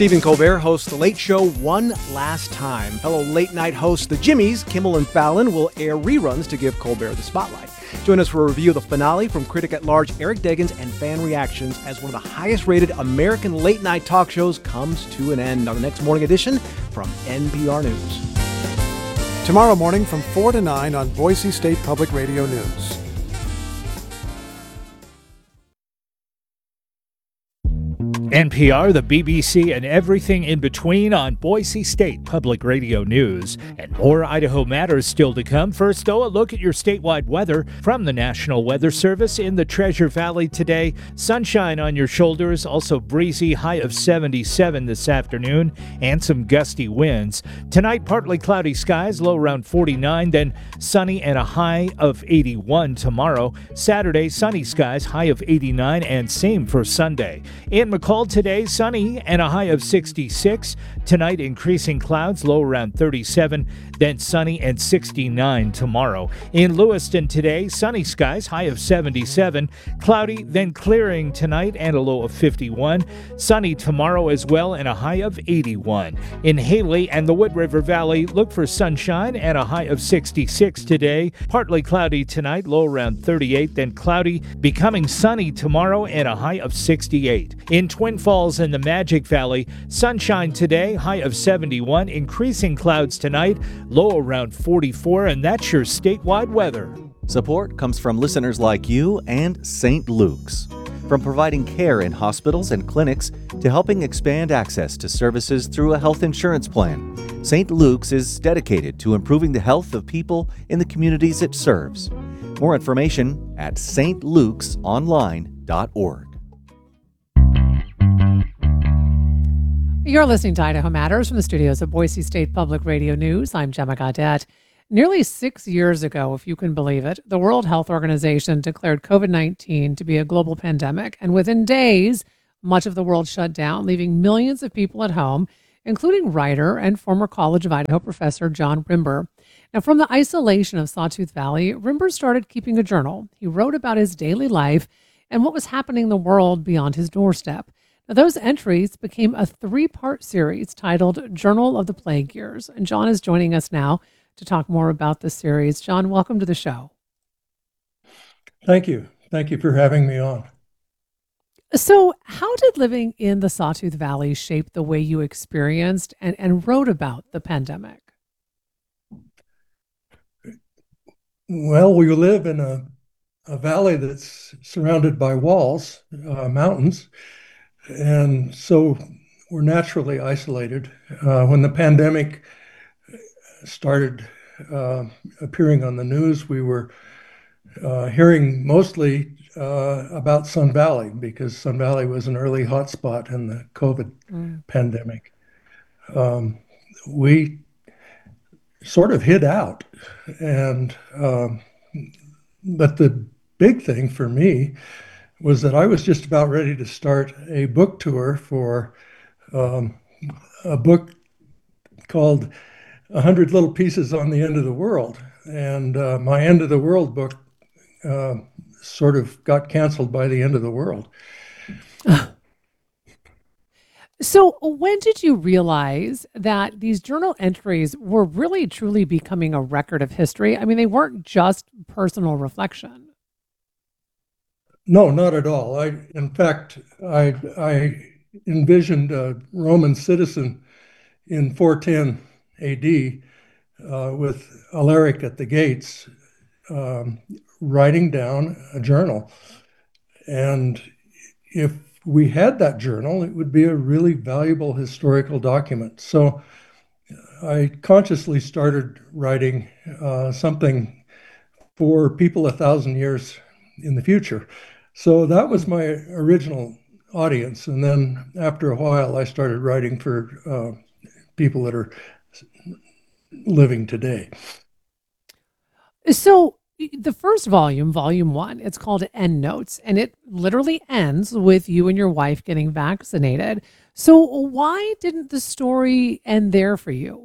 Stephen Colbert hosts The Late Show one last time. Fellow late-night hosts The Jimmys, Kimmel and Fallon, will air reruns to give Colbert the spotlight. Join us for a review of the finale from critic-at-large Eric Deggans and fan reactions as one of the highest-rated American late-night talk shows comes to an end on the next morning edition from NPR News. Tomorrow morning from 4 to 9 on Boise State Public Radio News. NPR, the BBC, and everything in between on Boise State Public Radio News. And more Idaho Matters still to come. First, though, a look at your statewide weather from the National Weather Service. In the Treasure Valley today, sunshine on your shoulders, also breezy, high of 77 this afternoon, and some gusty winds. Tonight, partly cloudy skies, low around 49, then sunny and a high of 81 tomorrow. Saturday, sunny skies, high of 89, and same for Sunday. In McCall today, sunny and a high of 66. Tonight, increasing clouds, low around 37, then sunny and 69 tomorrow. In Lewiston today, sunny skies, high of 77, cloudy, then clearing tonight and a low of 51. Sunny tomorrow as well and a high of 81. In Haley and the Wood River Valley, look for sunshine and a high of 66 today. Partly cloudy tonight, low around 38, then cloudy, becoming sunny tomorrow and a high of 68. In Twin Falls and the Magic Valley, sunshine today, high of 71, increasing clouds tonight, low around 44, and that's your statewide weather. Support comes from listeners like you and St. Luke's. From providing care in hospitals and clinics to helping expand access to services through a health insurance plan, St. Luke's is dedicated to improving the health of people in the communities it serves. More information at stlukesonline.org. You're listening to Idaho Matters from the studios of Boise State Public Radio News. I'm Gemma Gaudette. Nearly 6 years ago, if you can believe it, the World Health Organization declared COVID-19 to be a global pandemic. And within days, much of the world shut down, leaving millions of people at home, including writer and former College of Idaho professor John Rimber. Now, from the isolation of Sawtooth Valley, Rimber started keeping a journal. He wrote about his daily life and what was happening in the world beyond his doorstep. Now, those entries became a 3-part series titled Journal of the Plague Years. And John is joining us now to talk more about this series. John, welcome to the show. Thank you. Thank you for having me on. So how did living in the Sawtooth Valley shape the way you experienced and wrote about the pandemic? Well, we live in a valley that's surrounded by walls, mountains, and so we're naturally isolated. When the pandemic started appearing on the news, we were hearing mostly about Sun Valley because Sun Valley was an early hotspot in the COVID pandemic. We sort of hid out, and but the big thing for me was that I was just about ready to start a book tour for a book called 100 Little Pieces on the End of the World. And my End of the World book sort of got canceled by the end of the world. So when did you realize that these journal entries were really truly becoming a record of history? I mean, they weren't just personal reflection. No, not at all. In fact, I envisioned a Roman citizen in 410 AD with Alaric at the gates writing down a journal. And if we had that journal, it would be a really valuable historical document. So I consciously started writing something for people 1,000 years in the future. So that was my original audience. And then after a while, I started writing for people that are living today. So the first volume, volume 1, it's called Endnotes, and it literally ends with you and your wife getting vaccinated. So why didn't the story end there for you?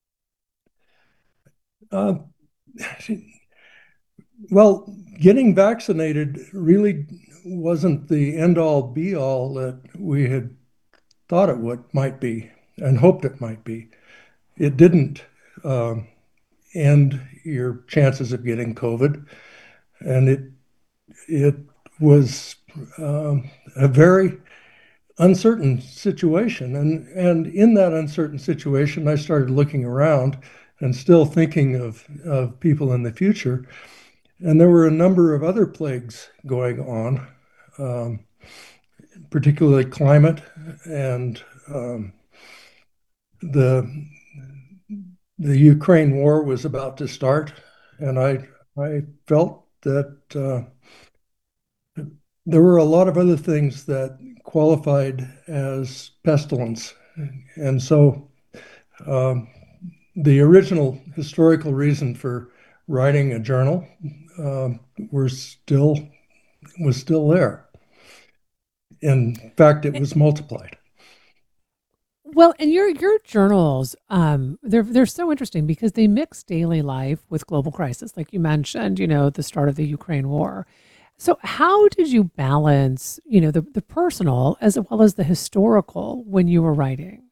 Well, getting vaccinated really wasn't the end-all be-all that we had thought might be and hoped it might be. It didn't end your chances of getting COVID, and it was a very uncertain situation. And in that uncertain situation, I started looking around and still thinking of people in the future. And there were a number of other plagues going on, particularly climate and the the Ukraine war was about to start, and I felt that there were a lot of other things that qualified as pestilence, and so um, the original historical reason for writing a journal were still was still there. In fact, it was multiplied. Well, and your journals, they're so interesting because they mix daily life with global crisis, like you mentioned. The start of the Ukraine war. So, how did you balance, the personal as well as the historical when you were writing?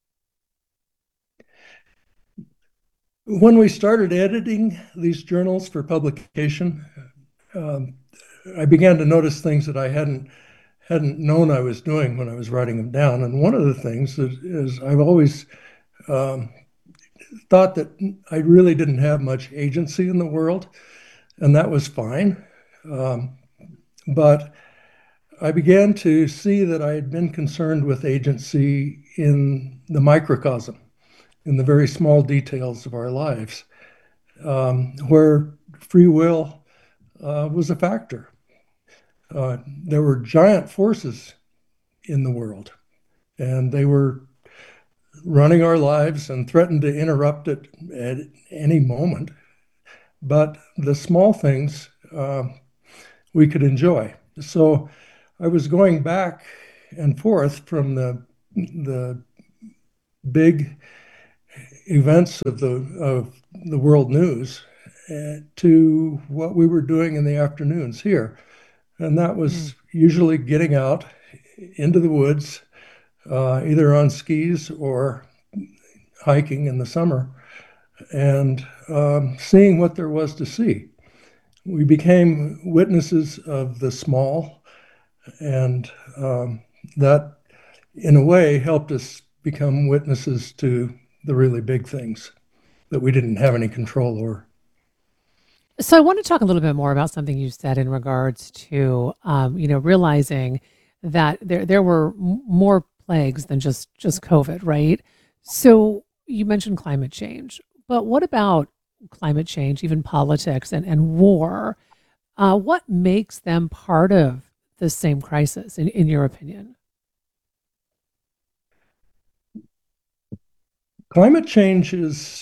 When we started editing these journals for publication, um, I began to notice things that I hadn't known I was doing when I was writing them down. And one of the things is I've always um, thought that I really didn't have much agency in the world, and that was fine. Um, but I began to see that I had been concerned with agency in the microcosm, in the very small details of our lives, where free will was a factor. There were giant forces in the world, and they were running our lives and threatened to interrupt it at any moment. But the small things we could enjoy. So I was going back and forth from the big events of the world news to what we were doing in the afternoons here, and that was usually getting out into the woods, either on skis or hiking in the summer, and seeing what there was to see. We became witnesses of the small, and that, in a way, helped us become witnesses to the really big things that we didn't have any control over. So I want to talk a little bit more about something you said in regards to, realizing that there were more plagues than just COVID, right? So you mentioned climate change, but what about climate change, even politics and war? What makes them part of the same crisis, in your opinion? Climate change is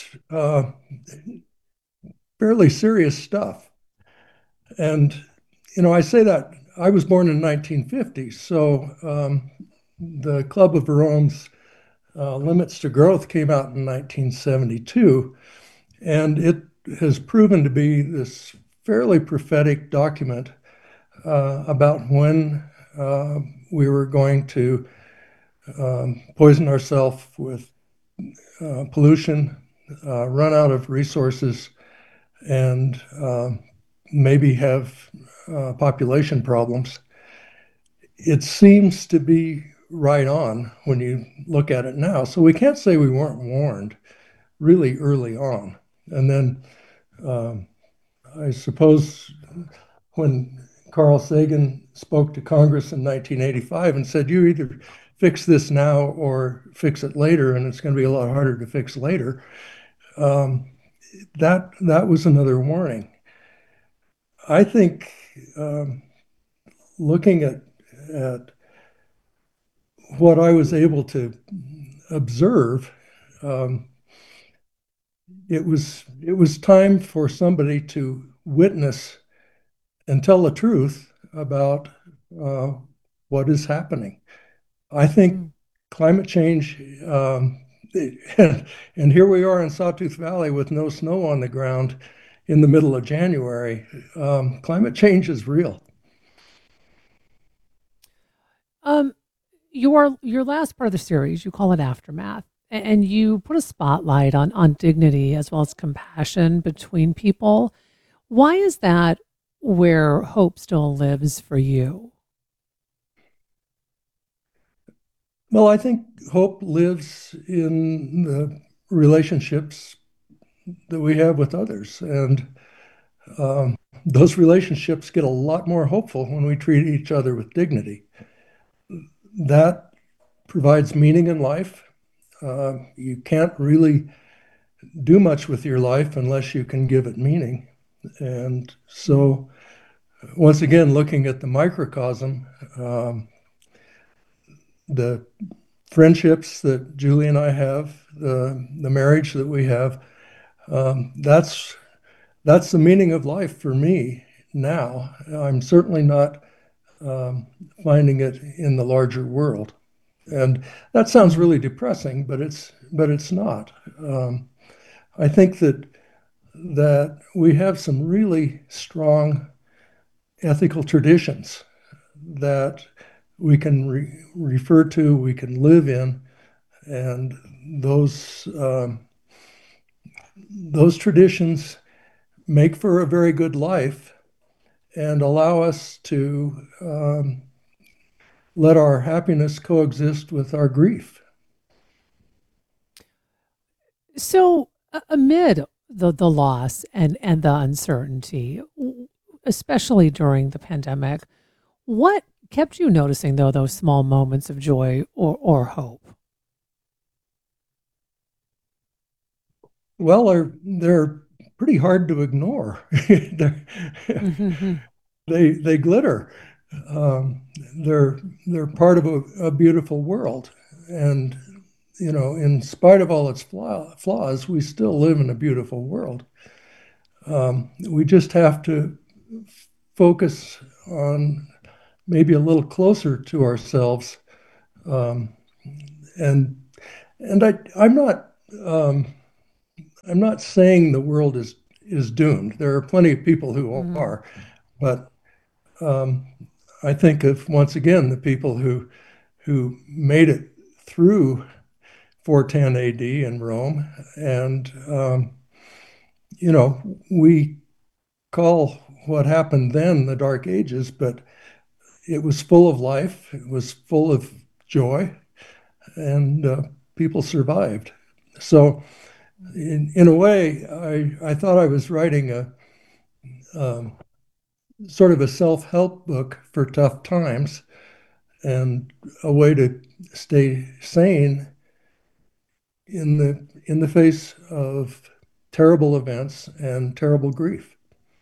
fairly serious stuff. And, I say that I was born in 1950, so the Club of Rome's Limits to Growth came out in 1972, and it has proven to be this fairly prophetic document about when we were going to poison ourselves with pollution, run out of resources, and maybe have population problems. It seems to be right on when you look at it now. So we can't say we weren't warned really early on. And then I suppose when Carl Sagan spoke to Congress in 1985 and said, you either fix this now or fix it later, and it's going to be a lot harder to fix later, that was another warning. I think looking at what I was able to observe, um, it was time for somebody to witness and tell the truth about uh, what is happening. I think climate change, and here we are in Sawtooth Valley with no snow on the ground in the middle of January. Climate change is real. Um, Your last part of the series, you call it Aftermath, and you put a spotlight on dignity as well as compassion between people. Why is that where hope still lives for you? Well, I think hope lives in the relationships that we have with others. And those relationships get a lot more hopeful when we treat each other with dignity. That provides meaning in life. You can't really do much with your life unless you can give it meaning. And so, once again, looking at the microcosm, the friendships that Julie and I have, the marriage that we have, that's the meaning of life for me now. I'm certainly not um, finding it in the larger world, and that sounds Mhm. really depressing, but it's not. I think that we have some really strong ethical traditions that we can refer to, we can live in, and those traditions make for a very good life and allow us to let our happiness coexist with our grief. So, amid the loss and the uncertainty, especially during the pandemic, what kept you noticing though those small moments of joy or hope? Well, they're pretty hard to ignore. Mhm. They glitter. Um, they're part of a beautiful world, and in spite of all its flaws, we still live in a beautiful world. We just have to focus on maybe a little closer to ourselves, um, and um, I'm not saying the world is doomed. There are plenty of people who Mhm. are, but um, I think of once again the people who made it through 410 AD in Rome, and we call what happened then the Dark Ages, but it was full of life. It was full of joy, and people survived. So, in a way, I thought I was writing a um, sort of a self-help book for tough times and a way to stay sane in the face of terrible events and terrible grief.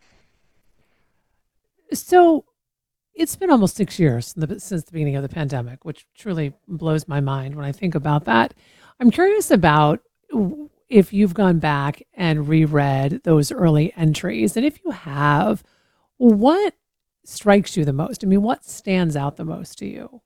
So, it's been almost 6 years since the beginning of the pandemic, which truly blows my mind when I think about that. I'm curious about if you've gone back and reread those early entries, and if you have, what strikes you the most? I mean, what stands out the most to you?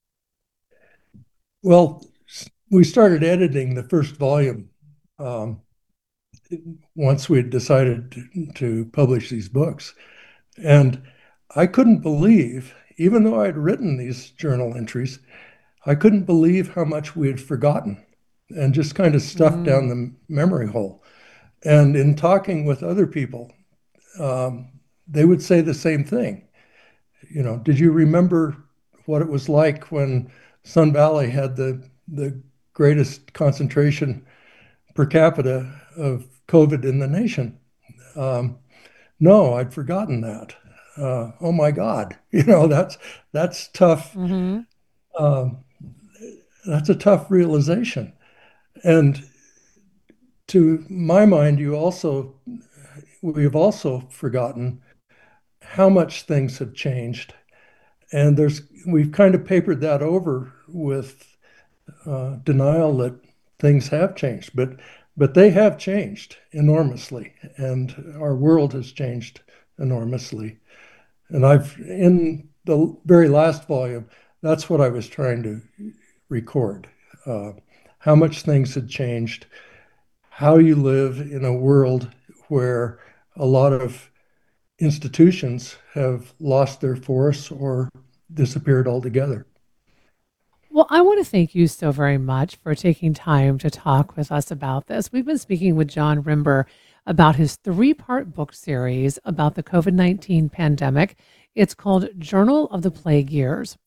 Well, we started editing the first volume um, once we had decided to publish these books. And I couldn't believe, even though I'd written these journal entries, I couldn't believe how much we had forgotten and just kind of stuffed down Mm. the memory hole. And in talking with other people, um, they would say the same thing. Did you remember what it was like when Sun Valley had the greatest concentration per capita of COVID in the nation? Um, no, I'd forgotten that. Oh my God, that's tough. Hmm. Um, that's a tough realization. And to my mind, we've also forgotten how much things have changed. And we've kind of papered that over with denial that things have changed, but they have changed enormously, and our world has changed enormously. And in the very last volume, that's what I was trying to record: uh, how much things had changed, how you live in a world where a lot of institutions have lost their force or disappeared altogether. Well, I want to thank you so very much for taking time to talk with us about this. We've been speaking with John Rimber about his three-part book series about the COVID-19 pandemic. It's called Journal of the Plague Years.